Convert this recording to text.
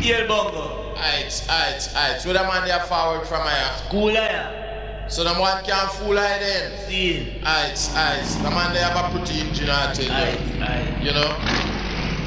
Ear bongo. Aight. So the man there forward from here. School here. So the man can't fool I then. See. Aight. The man there have a pretty engine I tell you. Aight. You know?